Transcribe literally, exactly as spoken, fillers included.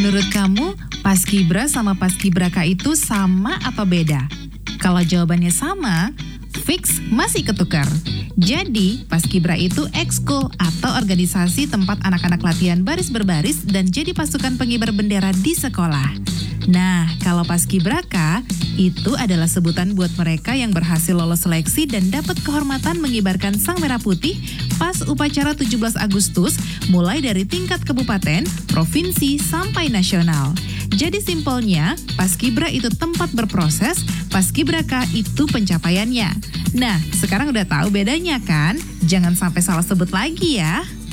Menurut kamu, Paskibra sama Paskibraka itu sama atau beda? Kalau jawabannya sama, fix masih ketukar. Jadi, Paskibra itu ekskul atau organisasi tempat anak-anak latihan baris berbaris dan jadi pasukan pengibar bendera di sekolah. Nah, kalau Paskibraka, itu adalah sebutan buat mereka yang berhasil lolos seleksi dan dapat kehormatan mengibarkan sang merah putih pas upacara tujuh belas Agustus, mulai dari tingkat kabupaten, provinsi, sampai nasional. Jadi simpelnya, Paskibra itu tempat berproses, Paskibraka itu pencapaiannya. Nah, sekarang udah tahu bedanya kan? Jangan sampai salah sebut lagi ya.